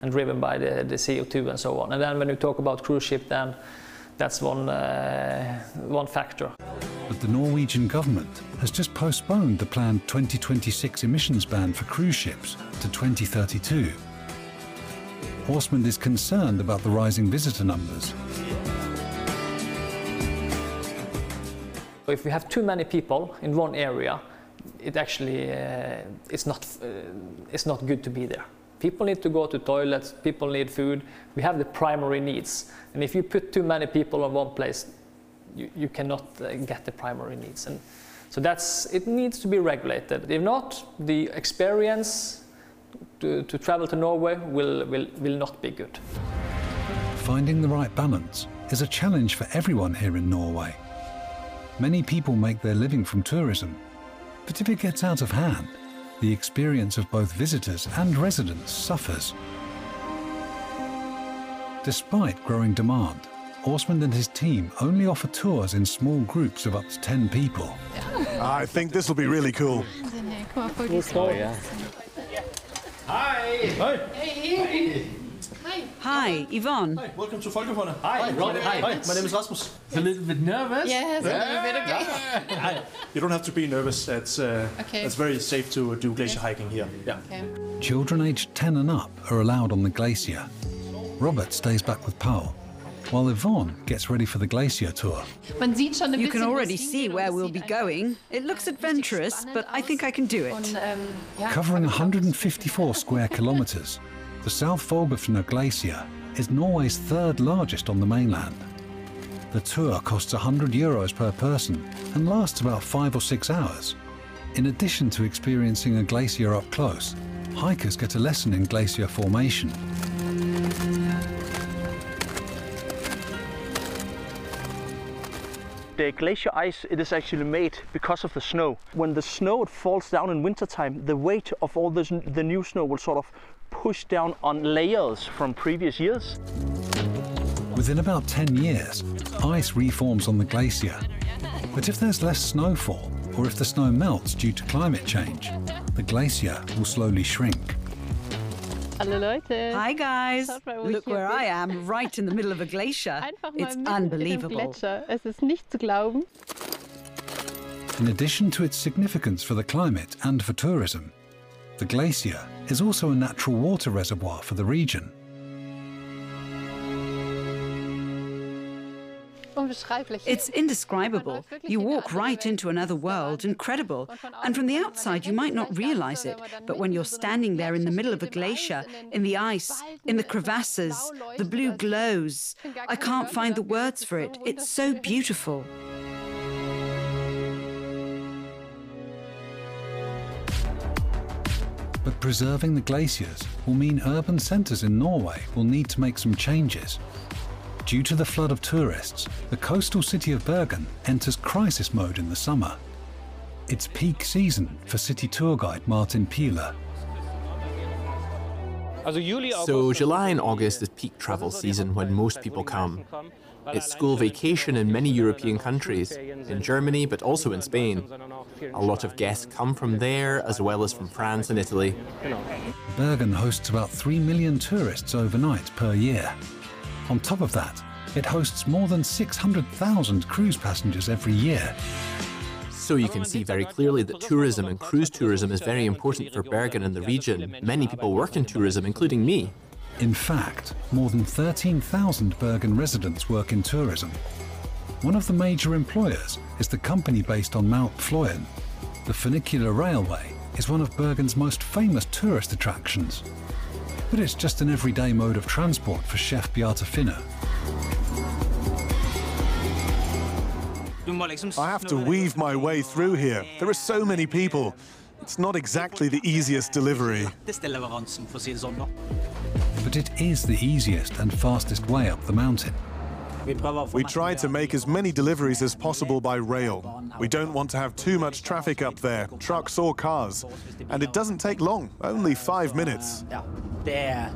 and driven by the CO2 and so on. And then when you talk about cruise ship, then that's one factor. But the Norwegian government has just postponed the planned 2026 emissions ban for cruise ships to 2032. Åsmund is concerned about the rising visitor numbers. If we have too many people in one area, it actually it's not good to be there. People need to go to toilets, people need food. We have the primary needs. And if you put too many people in one place, you cannot get the primary needs. And so it needs to be regulated. If not, the experience to travel to Norway will not be good. Finding the right balance is a challenge for everyone here in Norway. Many people make their living from tourism, but if it gets out of hand, the experience of both visitors and residents suffers. Despite growing demand, Åsmund and his team only offer tours in small groups of up to 10 people. I think this will be really cool. Oh, yeah. Hi! Hi! Hi, Yvonne. Hi, welcome to Folkefundet. Hi, my name is Rasmus. A little bit nervous? Yes, a little bit, okay. You don't have to be nervous. It's very safe to do glacier hiking here. Yeah. Okay. Children aged 10 and up are allowed on the glacier. Robert stays back with Paul, while Yvonne gets ready for the glacier tour. You can already see where we'll be going. It looks adventurous, but I think I can do it. Covering 154 square kilometres, the South Folgefonna Glacier is Norway's third largest on the mainland. The tour costs €100 per person and lasts about 5 or 6 hours. In addition to experiencing a glacier up close, hikers get a lesson in glacier formation. The glacier ice, it is actually made because of the snow. When the snow falls down in wintertime, the weight of all the new snow will sort of push down on layers from previous years. Within about 10 years, ice reforms on the glacier. But if there's less snowfall, or if the snow melts due to climate change, the glacier will slowly shrink. Hallo Leute. Hi guys. Wo Look ich hier where bin. I am, right in the middle of a glacier. Einfach mal It's mitten im unbelievable. Gletscher. Es ist nicht zu glauben. In addition to its significance for the climate and for tourism, the glacier is also a natural water reservoir for the region. Unbeschreiblich. It's indescribable. You walk right into another world, incredible. And from the outside you might not realize it, but when you're standing there in the middle of a glacier, in the ice, in the crevasses, the blue glows, I can't find the words for it. It's so beautiful. But preserving the glaciers will mean urban centres in Norway will need to make some changes. Due to the flood of tourists, the coastal city of Bergen enters crisis mode in the summer. It's peak season for city tour guide Martin Pieler. So July and August is peak travel season when most people come. It's school vacation in many European countries, in Germany but also in Spain. A lot of guests come from there as well as from France and Italy. Bergen hosts about 3 million tourists overnight per year. On top of that, it hosts more than 600,000 cruise passengers every year. So you can see very clearly that tourism and cruise tourism is very important for Bergen and the region. Many people work in tourism, including me. In fact, more than 13,000 Bergen residents work in tourism. One of the major employers is the company based on Mount Fløyen. The funicular railway is one of Bergen's most famous tourist attractions. But it's just an everyday mode of transport for chef Beate Finne. I have to weave my way through here. There are so many people. It's not exactly the easiest delivery. But it is the easiest and fastest way up the mountain. We try to make as many deliveries as possible by rail. We don't want to have too much traffic up there, trucks or cars. And it doesn't take long, only 5 minutes. The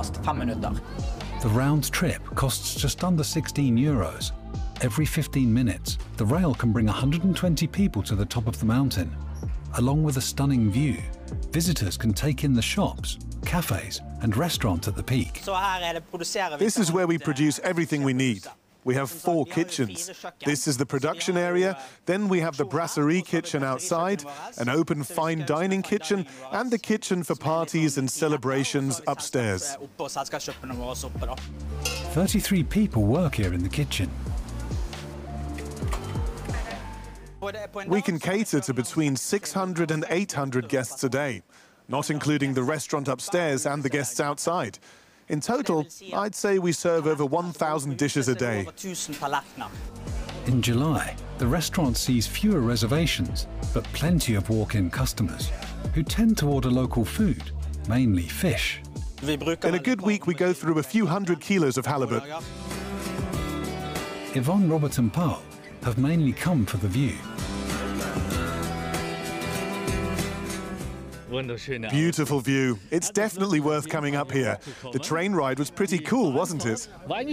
round trip costs just under €16. Every 15 minutes, the rail can bring 120 people to the top of the mountain. Along with a stunning view, visitors can take in the shops, cafes, and restaurant at the peak. This is where we produce everything we need. We have 4 kitchens. This is the production area, then we have the brasserie kitchen outside, an open fine dining kitchen, and the kitchen for parties and celebrations upstairs. 33 people work here in the kitchen. We can cater to between 600 and 800 guests a day, not including the restaurant upstairs and the guests outside. In total, I'd say we serve over 1,000 dishes a day. In July, the restaurant sees fewer reservations, but plenty of walk-in customers, who tend to order local food, mainly fish. In a good week, we go through a few hundred kilos of halibut. Yvonne, Robert and Paul have mainly come for the view. Beautiful view. It's definitely worth coming up here. The train ride was pretty cool, wasn't it?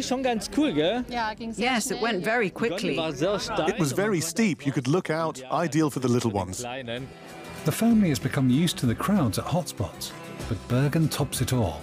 Yes, it went very quickly. It was very steep. You could look out, ideal for the little ones. The family has become used to the crowds at hotspots, but Bergen tops it all.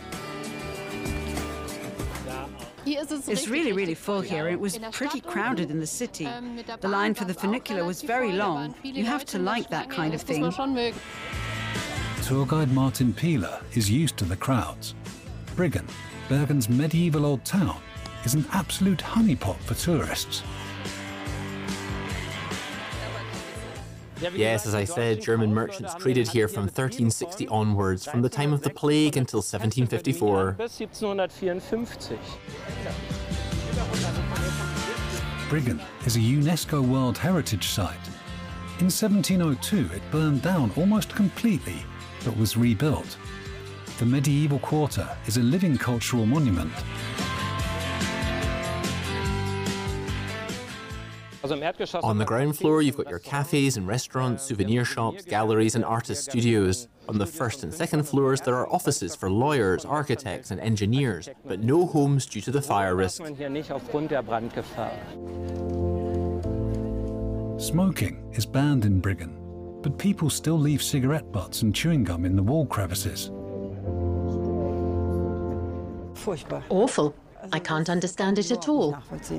It's really full here. It was pretty crowded in the city. The line for the funicular was very long. You have to like that kind of thing. Tour guide Martin Pieler is used to the crowds. Briggen, Bergen's medieval old town, is an absolute honeypot for tourists. Yes, as I said, German merchants traded here from 1360 onwards, from the time of the plague until 1754. Briggen is a UNESCO World Heritage Site. In 1702, it burned down almost completely, but was rebuilt. The medieval quarter is a living cultural monument. On the ground floor, you've got your cafes and restaurants, souvenir shops, galleries and artist studios. On the first and second floors, there are offices for lawyers, architects and engineers, but no homes due to the fire risk. Smoking is banned in Briggen, but people still leave cigarette butts and chewing gum in the wall crevices. Awful. I can't understand it at all.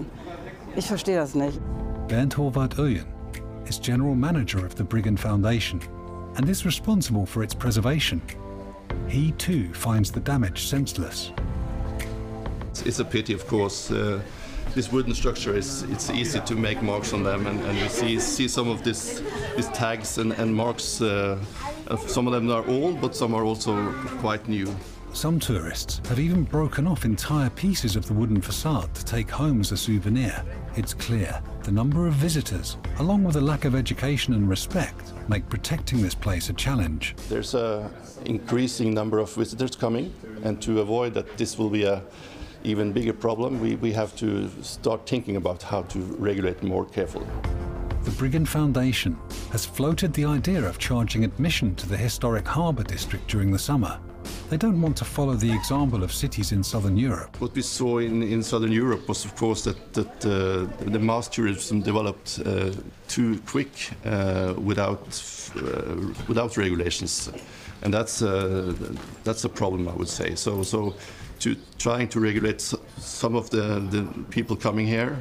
Bernd Horvath Oyen is general manager of the Briggen Foundation and is responsible for its preservation. He too finds the damage senseless. It's a pity, of course. This wooden structure it's easy to make marks on them, and you see some of these tags and marks. Some of them are old, but some are also quite new. Some tourists have even broken off entire pieces of the wooden facade to take home as a souvenir. It's clear the number of visitors, along with a lack of education and respect, make protecting this place a challenge. There's an increasing number of visitors coming, and to avoid that this will be a even bigger problem, we have to start thinking about how to regulate more carefully. The Briggen Foundation has floated the idea of charging admission to the historic harbour district during the summer. They don't want to follow the example of cities in southern Europe. What we saw in southern Europe was, of course, that the mass tourism developed too quick without regulations, and that's a problem, I would say. So trying to regulate some of the people coming here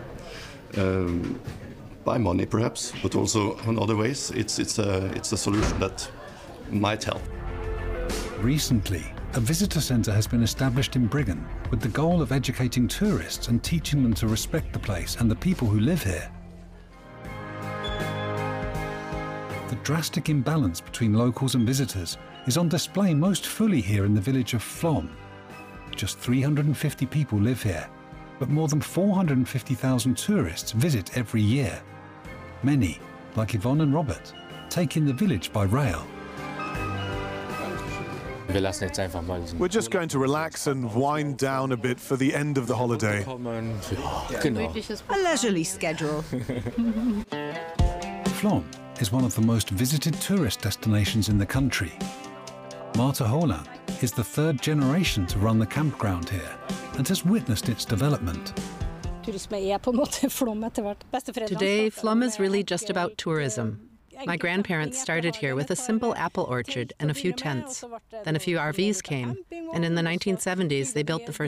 by money, perhaps, but also in other ways, it's a solution that might help. Recently, a visitor centre has been established in Briggen with the goal of educating tourists and teaching them to respect the place and the people who live here. The drastic imbalance between locals and visitors is on display most fully here in the village of Flom. Just 350 people live here, but more than 450,000 tourists visit every year. Many, like Yvonne and Robert, take in the village by rail. We're just going to relax and wind down a bit for the end of the holiday. A leisurely schedule. Flom is one of the most visited tourist destinations in the country. Marta Holland is the third generation to run the campground here and has witnessed its development. Today, Flom is really just about tourism. My grandparents started here with a simple apple orchard and a few tents. Then a few RVs came, and in the 1970s they built the first